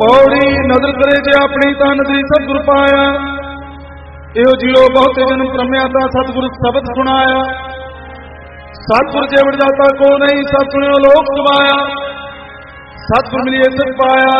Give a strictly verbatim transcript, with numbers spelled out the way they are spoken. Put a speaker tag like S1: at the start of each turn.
S1: पौड़ी नजर करे जे अपनी ता नजरी सतगुर पाया। इहो जीरो बहुते जन्म प्रम्या ता सतगुर शब्द सुनाया। सतगुर जेवड़ जाता को नहीं सत सुनियो लोक सुवाया। सतगुर मिलिए सत पाया